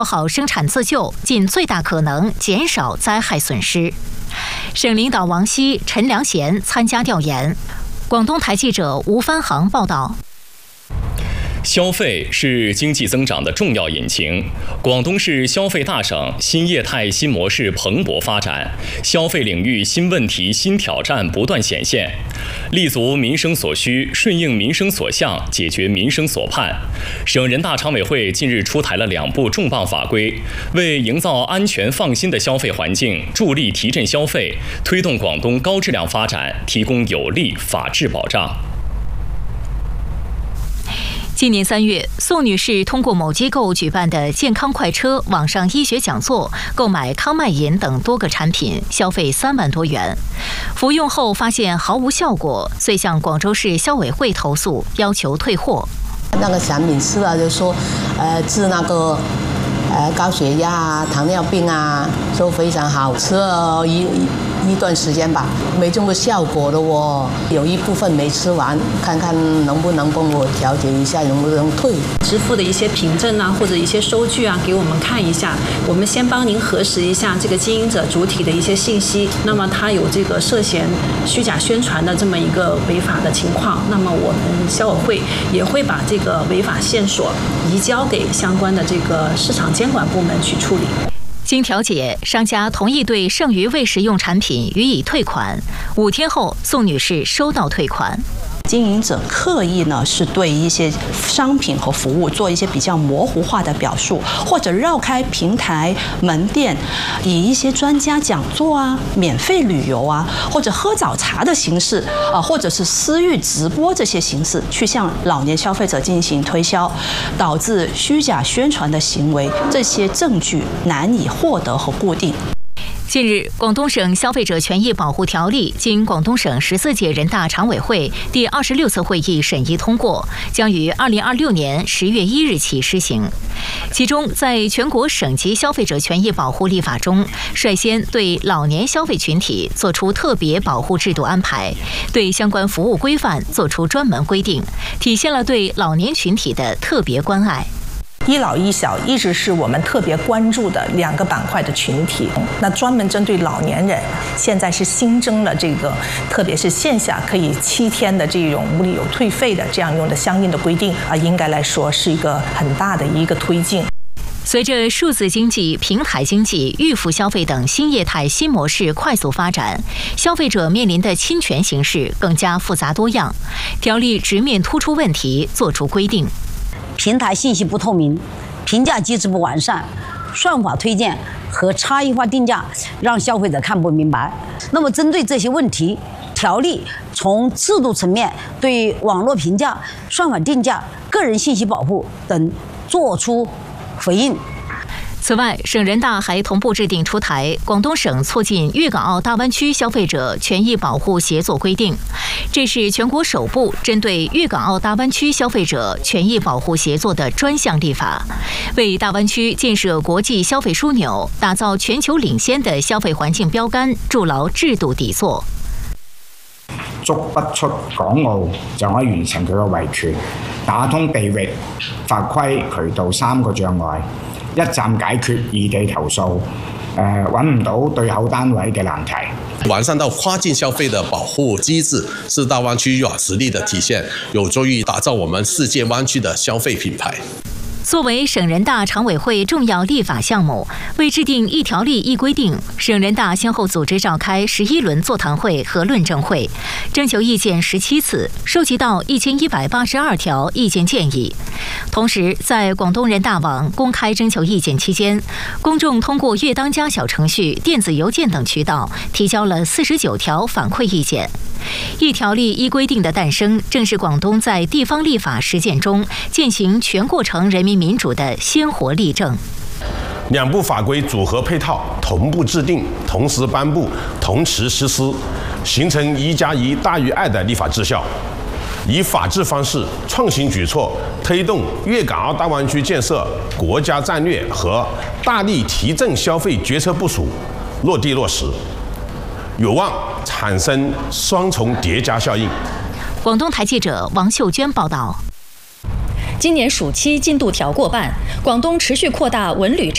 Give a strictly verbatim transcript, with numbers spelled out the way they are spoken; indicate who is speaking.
Speaker 1: 做好生产自救，尽最大可能减少灾害损失。省领导王希、陈良贤参加调研。广东台记者吴帆航报道。
Speaker 2: 消费是经济增长的重要引擎。广东是消费大省，新业态新模式蓬勃发展，消费领域新问题、新挑战不断显现。立足民生所需，顺应民生所向，解决民生所盼。省人大常委会近日出台了两部重磅法规，为营造安全放心的消费环境，助力提振消费，推动广东高质量发展提供有力法治保障。
Speaker 1: 今年三月，宋女士通过某机构举办的健康快车网上医学讲座，购买康麦银等多个产品，消费三万多元。服用后发现毫无效果，遂向广州市消委会投诉，要求退货。
Speaker 3: 那个产品吃了就说，呃，治那个呃高血压啊、糖尿病啊，都非常好，吃了一一段时间吧，没这个效果的哦。有一部分没吃完，看看能不能帮我调节一下，能不能退？
Speaker 4: 支付的一些凭证啊，或者一些收据啊，给我们看一下。我们先帮您核实一下这个经营者主体的一些信息。那么他有这个涉嫌虚假宣传的这么一个违法的情况，那么我们消委会也会把这个违法线索移交给相关的这个市场监管部门去处理。
Speaker 1: 经调解，商家同意对剩余未使用产品予以退款。五天后，宋女士收到退款。
Speaker 5: 经营者刻意呢是对一些商品和服务做一些比较模糊化的表述，或者绕开平台门店，以一些专家讲座啊、免费旅游啊，或者喝早茶的形式啊，或者是私域直播这些形式去向老年消费者进行推销，导致虚假宣传的行为，这些证据难以获得和固定。
Speaker 1: 近日，广东省消费者权益保护条例经广东省十四届人大常委会第二十六次会议审议通过，将于二零二六年十月一日起施行。其中，在全国省级消费者权益保护立法中，率先对老年消费群体作出特别保护制度安排，对相关服务规范作出专门规定，体现了对老年群体的特别关爱。
Speaker 6: 医老医小一直是我们特别关注的两个板块的群体，那专门针对老年人，现在是新增了这个，特别是线下可以七天的这种无理由退费的这样用的相应的规定啊，应该来说是一个很大的一个推进。
Speaker 1: 随着数字经济、平台经济、预付消费等新业态新模式快速发展，消费者面临的侵权形势更加复杂多样。条例直面突出问题，作出规定。
Speaker 7: 平台信息不透明，评价机制不完善，算法推荐和差异化定价让消费者看不明白。那么针对这些问题，条例从制度层面对网络评价、算法定价、个人信息保护等作出回应。
Speaker 1: 此外，省人大还同步制定出台《广东省促进粤港澳大湾区消费者权益保护协作规定》，这是全国首部针对粤港澳大湾区消费者权益保护协作的专项立法，为大湾区建设国际消费枢纽、打造全球领先的消费环境标杆筑牢制度底座。
Speaker 8: 足不出港澳就可以完成佢嘅維權，打通地域法規渠道三個障礙。一站解決異地投訴，誒揾唔到對口單位嘅難題。
Speaker 9: 完善到跨境消費的保護機制，是大灣區軟實力的體現，有助於打造我們世界灣區的消費品牌。
Speaker 1: 作为省人大常委会重要立法项目，为制定一条例一规定，省人大先后组织召开十一轮座谈会和论证会，征求意见十七次，收集到一千一百八十二条意见建议。同时，在广东人大网公开征求意见期间，公众通过粤当家小程序、电子邮件等渠道提交了四十九条反馈意见。一条例一规定的诞生，正是广东在地方立法实践中践行全过程人民民主的鲜活例证。
Speaker 10: 两部法规组合配套，同步制定，同时颁布，同时实施，形成一加一大于二的立法治效。以法治方式创新举措，推动粤港澳大湾区建设国家战略和大力提振消费决策部署落地落实，有望产生双重叠加效应。
Speaker 1: 广东台记者王秀娟报道。
Speaker 11: 今年暑期进度条过半，广东持续扩大文旅产